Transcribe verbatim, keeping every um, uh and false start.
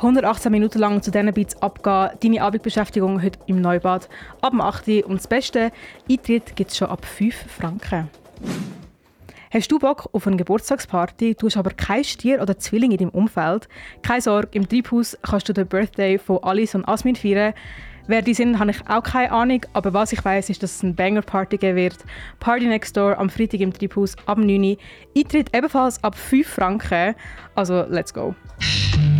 hundertachtzehn Minuten lang zu diesen Beats abgehen. Deine Abendbeschäftigung heute im Neubad ab dem acht Uhr. Und das Beste, Eintritt gibt es schon ab fünf Franken. Hast du Bock auf eine Geburtstagsparty, du hast aber kein Stier oder Zwilling in deinem Umfeld? Keine Sorge, im Treibhaus kannst du den Birthday von Alice und Asmin feiern. Wer die sind, habe ich auch keine Ahnung, aber was ich weiss, ist, dass es eine Banger-Party geben wird. Party Next Door am Freitag im Treibhaus ab neun Uhr. Eintritt ebenfalls ab fünf Franken. Also, let's go.